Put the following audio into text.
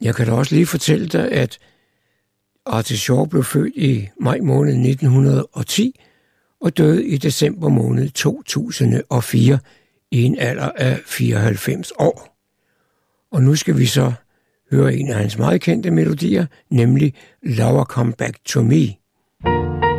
Jeg kan da også lige fortælle dig, at Artie Shaw blev født i maj måned 1910 og døde i december måned 2004 i en alder af 94 år. Og nu skal vi så høre en af hans meget kendte melodier, nemlig Lover Come Back to Me.